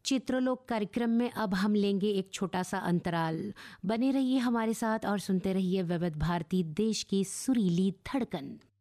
चित्रलोक कार्यक्रम में अब हम लेंगे एक छोटा सा अंतराल। बने रहिए हमारे साथ और सुनते रहिए विविध भारती, देश की सुरीली धड़कन।